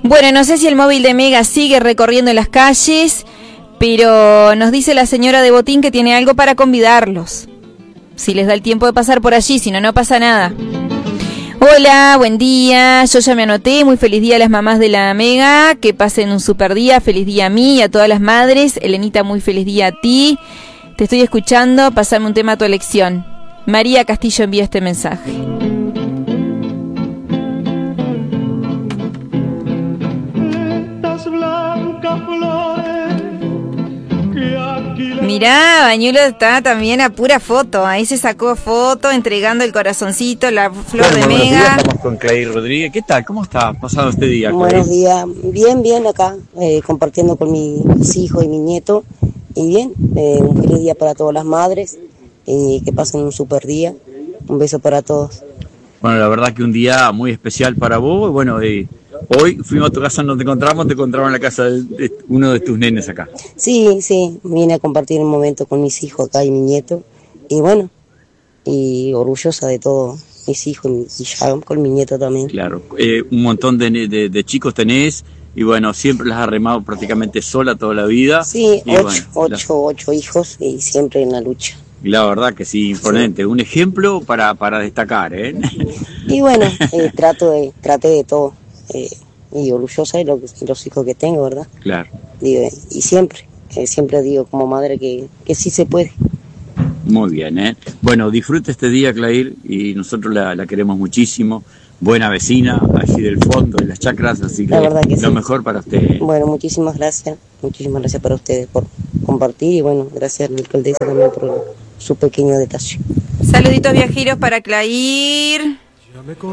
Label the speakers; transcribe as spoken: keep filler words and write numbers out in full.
Speaker 1: Bueno, no sé si el móvil de Mega sigue recorriendo las calles, pero nos dice la señora de Botín que tiene algo para convidarlos. Si les da el tiempo de pasar por allí, si no, no pasa nada. Hola, buen día, yo ya me anoté, muy feliz día a las mamás de la Mega, que pasen un super día, feliz día a mí y a todas las madres. Elenita, muy feliz día a ti, te estoy escuchando, pasame un tema a tu elección. María Castillo envía este mensaje. Mirá, Bañuelo está también a pura foto. Ahí se sacó foto entregando el corazoncito, la flor bueno, de Mega.
Speaker 2: Días, estamos con Clair Rodríguez. ¿Qué tal? ¿Cómo está pasando este día?
Speaker 3: Buenos días. Bien, bien acá, eh, compartiendo con mis hijos y mi nieto. Y bien, eh, un feliz día para todas las madres. Y que pasen un super día. Un beso para todos.
Speaker 2: Bueno, la verdad que un día muy especial para vos. Bueno, eh, hoy fuimos a tu casa, no te encontramos, te encontramos en la casa de, de uno de tus nenes acá.
Speaker 3: Sí, sí, vine a compartir un momento con mis hijos acá y mi nieto. Y bueno, y orgullosa de todos mis hijos y ya con mi nieto también.
Speaker 2: Claro, eh, un montón de, de, de chicos tenés y bueno, siempre las has remado prácticamente sola toda la vida.
Speaker 3: Sí,
Speaker 2: y
Speaker 3: ocho,
Speaker 2: bueno,
Speaker 3: ocho,
Speaker 2: la...
Speaker 3: ocho hijos y siempre en la lucha.
Speaker 2: Y la verdad que sí, imponente, sí. Un ejemplo para, para destacar, ¿eh?
Speaker 3: Y bueno, eh, trato de, traté de todo, eh, y orgullosa de, lo, de los hijos que tengo, ¿verdad?
Speaker 2: Claro.
Speaker 3: Digo, y siempre, eh, siempre digo como madre que, que sí se puede.
Speaker 2: Muy bien, ¿eh? Bueno, disfrute este día, Clair, y nosotros la, la queremos muchísimo. Buena vecina, allí del fondo de las chacras, así que,
Speaker 3: la verdad que
Speaker 2: lo
Speaker 3: sí.
Speaker 2: Mejor para usted.
Speaker 3: Bueno, muchísimas gracias, muchísimas gracias para ustedes por compartir y bueno, gracias a la alcaldesa también por su pequeño detalle.
Speaker 1: Saluditos viajeros para Clair.